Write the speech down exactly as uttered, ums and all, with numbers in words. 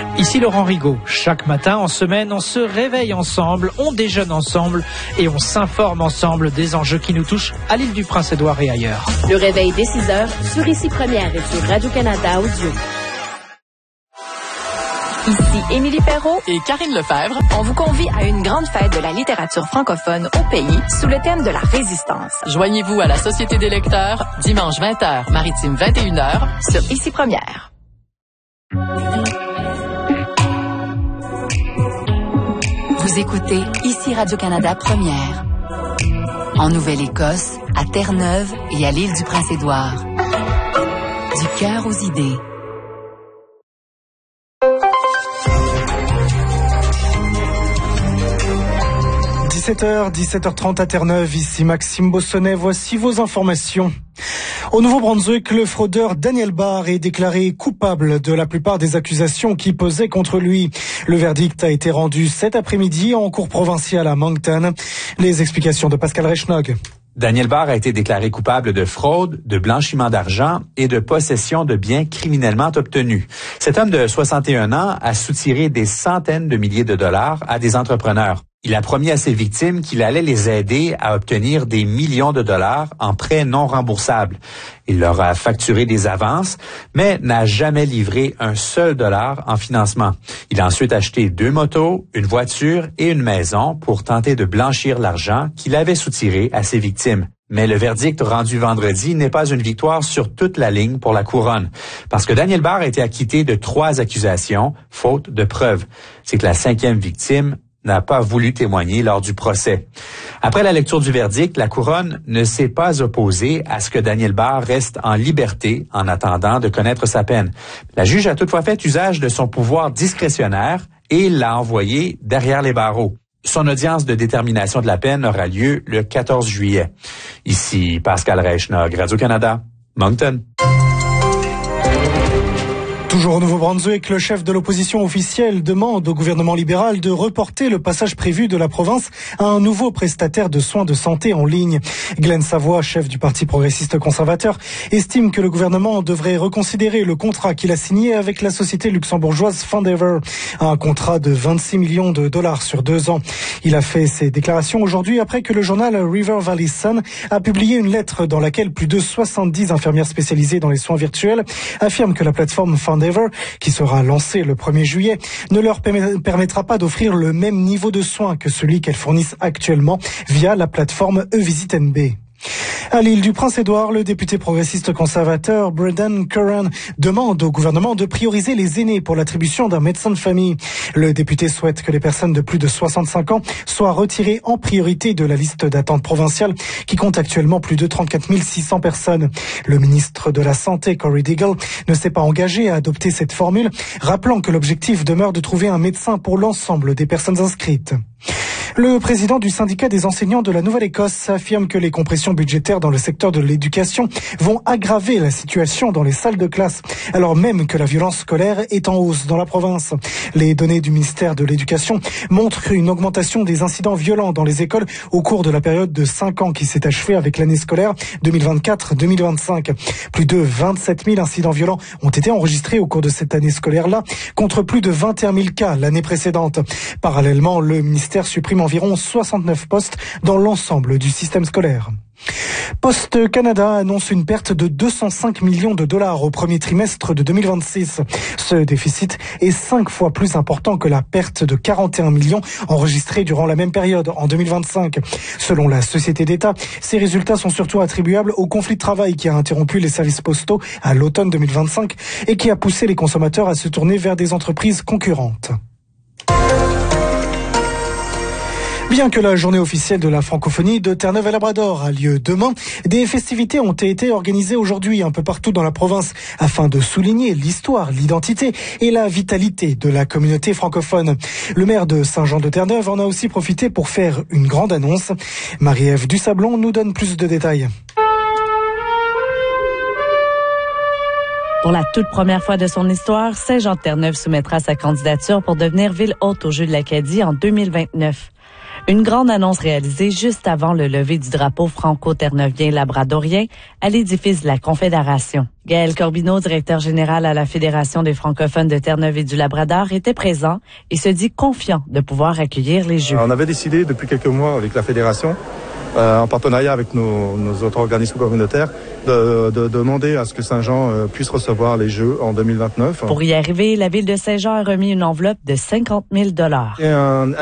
Ici Laurent Rigaud. Chaque matin, en semaine, on se réveille ensemble, on déjeune ensemble et on s'informe ensemble des enjeux qui nous touchent à l'île du Prince-Édouard et ailleurs. Le réveil dès six heures sur Ici Première et sur Radio-Canada Audio. Ici Émilie Perrault et Karine Lefebvre. On vous convie à une grande fête de la littérature francophone au pays sous le thème de la résistance. Joignez-vous à la Société des lecteurs dimanche vingt heures, maritime vingt et une heures sur Ici Première. Vous écoutez Ici Radio-Canada Première. En Nouvelle-Écosse, à Terre-Neuve et à l'île du Prince-Édouard. Du cœur aux idées. dix-sept heures, dix-sept heures trente à Terre-Neuve, ici Maxime Bossonnet, voici vos informations. Au Nouveau-Brunswick, le fraudeur Daniel Barr est déclaré coupable de la plupart des accusations qui pesaient contre lui. Le verdict a été rendu cet après-midi en cour provinciale à Moncton. Les explications de Pascal Reichnog. Daniel Barr a été déclaré coupable de fraude, de blanchiment d'argent et de possession de biens criminellement obtenus. Cet homme de soixante et un ans a soutiré des centaines de milliers de dollars à des entrepreneurs. Il a promis à ses victimes qu'il allait les aider à obtenir des millions de dollars en prêts non remboursables. Il leur a facturé des avances, mais n'a jamais livré un seul dollar en financement. Il a ensuite acheté deux motos, une voiture et une maison pour tenter de blanchir l'argent qu'il avait soutiré à ses victimes. Mais le verdict rendu vendredi n'est pas une victoire sur toute la ligne pour la couronne, parce que Daniel Barr a été acquitté de trois accusations, faute de preuves. C'est que la cinquième victime n'a pas voulu témoigner lors du procès. Après la lecture du verdict, la couronne ne s'est pas opposée à ce que Daniel Barr reste en liberté en attendant de connaître sa peine. La juge a toutefois fait usage de son pouvoir discrétionnaire et l'a envoyé derrière les barreaux. Son audience de détermination de la peine aura lieu le quatorze juillet. Ici Pascal Reichnog, Radio-Canada, Moncton. Toujours au Nouveau-Brunswick, le chef de l'opposition officielle demande au gouvernement libéral de reporter le passage prévu de la province à un nouveau prestataire de soins de santé en ligne. Glenn Savoie, chef du Parti progressiste conservateur, estime que le gouvernement devrait reconsidérer le contrat qu'il a signé avec la société luxembourgeoise Fundever, un contrat de vingt-six millions de dollars sur deux ans. Il a fait ces déclarations aujourd'hui après que le journal River Valley Sun a publié une lettre dans laquelle plus de soixante-dix infirmières spécialisées dans les soins virtuels affirment que la plateforme Fundever, qui sera lancée le premier juillet, ne leur permettra pas d'offrir le même niveau de soins que celui qu'elles fournissent actuellement via la plateforme eVisit N B. À l'île du Prince-Édouard, le député progressiste conservateur Brendan Curran demande au gouvernement de prioriser les aînés pour l'attribution d'un médecin de famille. Le député souhaite que les personnes de plus de soixante-cinq ans soient retirées en priorité de la liste d'attente provinciale qui compte actuellement plus de trente-quatre mille six cents personnes. Le ministre de la Santé, Corey Deagle, ne s'est pas engagé à adopter cette formule, rappelant que l'objectif demeure de trouver un médecin pour l'ensemble des personnes inscrites. Le président du syndicat des enseignants de la Nouvelle-Écosse affirme que les compressions budgétaires dans le secteur de l'éducation vont aggraver la situation dans les salles de classe, alors même que la violence scolaire est en hausse dans la province. Les données du ministère de l'Éducation montrent une augmentation des incidents violents dans les écoles au cours de la période de cinq ans qui s'est achevée avec l'année scolaire deux mille vingt-quatre deux mille vingt-cinq. Plus de vingt-sept mille incidents violents ont été enregistrés au cours de cette année scolaire-là, contre plus de vingt et un mille cas l'année précédente. Parallèlement, le ministère supprime environ soixante-neuf postes dans l'ensemble du système scolaire. Post Canada annonce une perte de deux cent cinq millions de dollars au premier trimestre de deux mille vingt-six. Ce déficit est cinq fois plus important que la perte de quarante et un millions enregistrée durant la même période en deux mille vingt-cinq. Selon la société d'État, ces résultats sont surtout attribuables au conflit de travail qui a interrompu les services postaux à l'automne deux mille vingt-cinq et qui a poussé les consommateurs à se tourner vers des entreprises concurrentes. Bien que la journée officielle de la francophonie de Terre-Neuve et Labrador a lieu demain, des festivités ont été organisées aujourd'hui un peu partout dans la province afin de souligner l'histoire, l'identité et la vitalité de la communauté francophone. Le maire de Saint-Jean-de-Terre-Neuve en a aussi profité pour faire une grande annonce. Marie-Ève Dusablon nous donne plus de détails. Pour la toute première fois de son histoire, Saint-Jean-de-Terre-Neuve soumettra sa candidature pour devenir ville hôte aux Jeux de l'Acadie en deux mille vingt-neuf. Une grande annonce réalisée juste avant le lever du drapeau franco-terneuvien-labradorien à l'édifice de la Confédération. Gaël Corbineau, directeur général à la Fédération des francophones de Terre-Neuve et du Labrador, était présent et se dit confiant de pouvoir accueillir les Jeux. On avait décidé depuis quelques mois avec la Fédération, euh, en partenariat avec nos, nos autres organismes communautaires, de, de, de demander à ce que Saint-Jean euh, puisse recevoir les Jeux en deux mille vingt-neuf. Pour y arriver, la ville de Saint-Jean a remis une enveloppe de cinquante mille dollars. Et un,